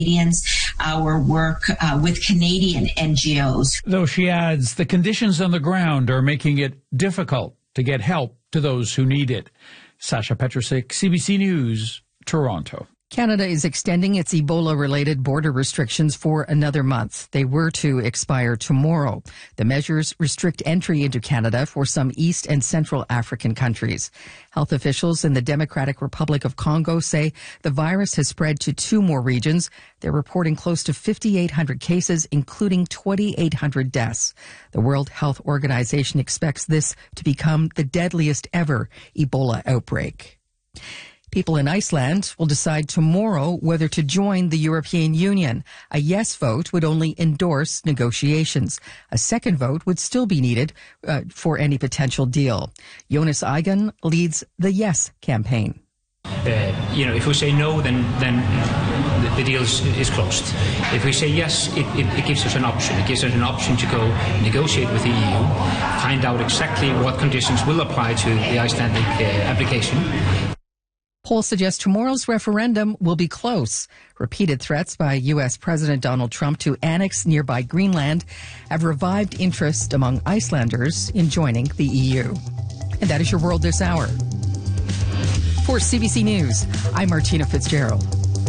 our work with Canadian NGOs. Though she adds the conditions on the ground are making it difficult to get help to those who need it. Sasha Petrusik, CBC News, Toronto. Canada is extending its Ebola-related border restrictions for another month. They were to expire tomorrow. The measures restrict entry into Canada for some East and Central African countries. Health officials in the Democratic Republic of Congo say the virus has spread to 2 more regions. They're reporting close to 5,800 cases, including 2,800 deaths. The World Health Organization expects this to become the deadliest ever Ebola outbreak. People in Iceland will decide tomorrow whether to join the European Union. A yes vote would only endorse negotiations. A second vote would still be needed for any potential deal. Jonas Eigen leads the Yes campaign. If we say no, then the deal is closed. If we say yes, it gives us an option. It gives us an option to go negotiate with the EU, find out exactly what conditions will apply to the Icelandic application. Polls suggest tomorrow's referendum will be close. Repeated threats by U.S. President Donald Trump to annex nearby Greenland have revived interest among Icelanders in joining the EU. And that is your world this hour. For CBC News, I'm Martina Fitzgerald.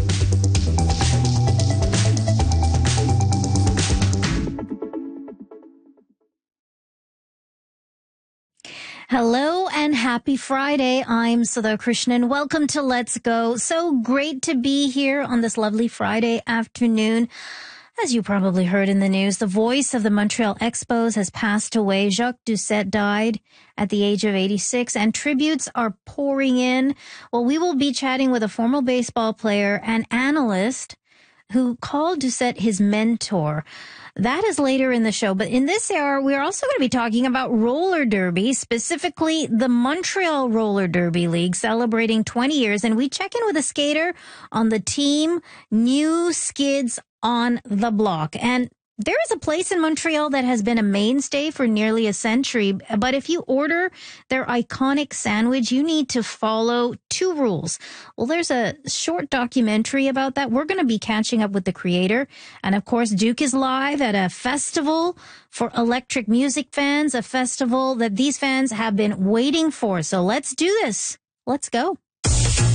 Hello and happy Friday. I'm Sudha Krishnan. Welcome to Let's Go. So great to be here on this lovely Friday afternoon. As you probably heard in the news, the voice of the Montreal Expos has passed away. Jacques Doucette died at the age of 86, and tributes are pouring in. Well, we will be chatting with a former baseball player and analyst who called Doucette his mentor. That is later in the show. But in this hour, we're also going to be talking about roller derby, specifically the Montreal Roller Derby League celebrating 20 years. And we check in with a skater on the team New Skids on the Block. And there is a place in Montreal that has been a mainstay for nearly a century. But if you order their iconic sandwich, you need to follow 2 rules. Well, there's a short documentary about that. We're going to be catching up with the creator. And of course, Duke is live at a festival for electric music fans, a festival that these fans have been waiting for. So let's do this. Let's go.